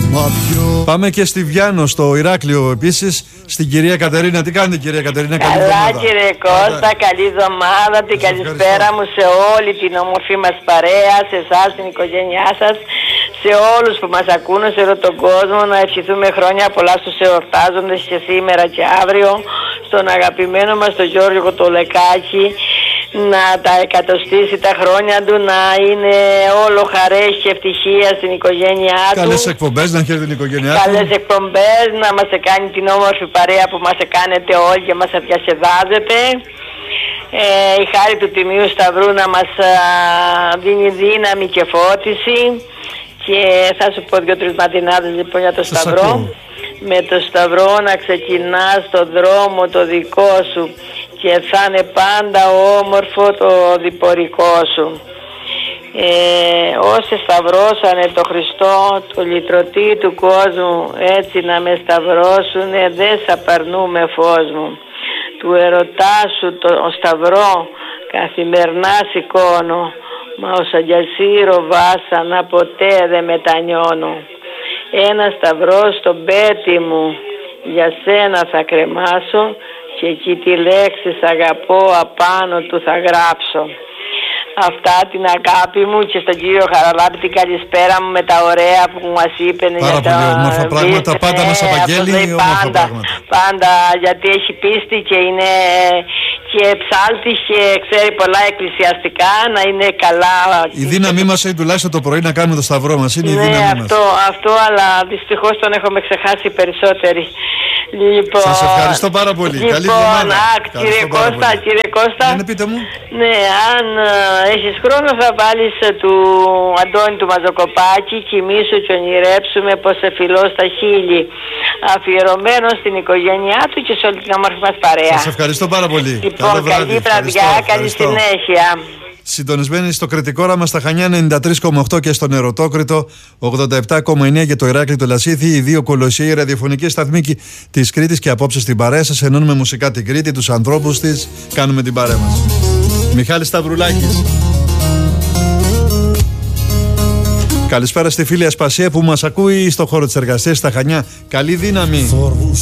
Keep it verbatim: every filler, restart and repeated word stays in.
Πάμε και στη Βιάνο, στο Ηράκλειο επίσης, στην κυρία Κατερίνα. Τι κάνετε, κυρία Κατερίνα? Καλά, κύριε Κώστα, καλή εβδομάδα. Την καλησπέρα μου σε όλη την όμορφη μας παρέα, σε εσάς, την οικογένειά σας, σε όλους που μας ακούνε, σε όλο τον κόσμο. Να ευχηθούμε χρόνια πολλά στους εορτάζοντες και σήμερα και αύριο. Στον αγαπημένο μας τον Γιώργο το Λεκάκη, να τα εκατοστήσει τα χρόνια του, να είναι όλο χαρές και ευτυχία στην οικογένειά του. Καλές εκπομπές, να χαίρει την οικογένειά του. Καλές εκπομπές, να μας κάνει την όμορφη παρέα που μας κάνετε όλοι και μας διασκεδάζετε. Ε, η χάρη του Τιμίου Σταυρού να μας α, δίνει δύναμη και φώτιση. Και θα σου πω δύο-τρεις ματινάδες λοιπόν για το Σας Σταυρό. ακούω. Με το Σταυρό να ξεκινάς το δρόμο το δικό σου και θα είναι πάντα όμορφο το διπορικό σου. Ε, όσοι σταυρώσανε το Χριστό, το λυτρωτή του κόσμου, έτσι να με σταυρώσουνε, δεν θα περνούμε φως μου. Του ερωτά σου το Σταυρό καθημερινά σηκώνω, μα ως αγιασίρο βάσανα ποτέ δεν μετανιώνω. Ένα σταυρό στο πέτι μου για σένα θα κρεμάσω και εκεί τη λέξη σ' αγαπώ απάνω του θα γράψω. Αυτά την αγάπη μου και στον κύριο Χαραλάπη την καλησπέρα μου με τα ωραία που μας είπε. Πάρα πολύ όμορφα πράγματα, πάντα μας απαγγέλει όμορφα πάντα, πράγματα. Πάντα, γιατί έχει πίστη και είναι και ψάλτης και ξέρει πολλά εκκλησιαστικά, να είναι καλά. Η δύναμή μας είναι τουλάχιστον το πρωί να κάνουμε το σταυρό μας, είναι η ναι, δύναμή αυτό, μας. αυτό, αλλά δυστυχώς τον έχουμε ξεχάσει περισσότεροι. Λοιπόν, σας ευχαριστώ πάρα πολύ. Λοιπόν, Καλή εβδομάδα. Α, κύριε Κώστα, κύριε Κώστα. Ναι, πείτε μου. Ναι, αν ε, έχεις χρόνο θα βάλεις ε, του Αντώνη του Μαζοκοπάκη, κοιμήσου και ονειρέψουμε πως σε φιλώ στα χείλη. Αφιερωμένο στην οικογένειά του και σε όλη την όμορφη μας παρέα. Σας ευχαριστώ πάρα πολύ. Λοιπόν, καλή βραδιά, καλή συνέχεια. Συντονισμένοι στο Κρητικόραμα στα Χανιά ενενήντα τρία κόμμα οκτώ και στον Ερωτόκριτο ογδόντα επτά κόμμα εννέα για το Ηράκλειο το Λασίθι, οι δύο κολοσσιαίοι ραδιοφωνικοί σταθμοί της Κρήτης. Και απόψε στην παρέα σας ενώνουμε μουσικά την Κρήτη, τους ανθρώπους της, κάνουμε την παρέα μας. Μιχάλης Σταυρουλάκης. Καλησπέρα στη φίλη Ασπασία που μας ακούει στο χώρο της εργασίας στα Χανιά. Καλή δύναμη.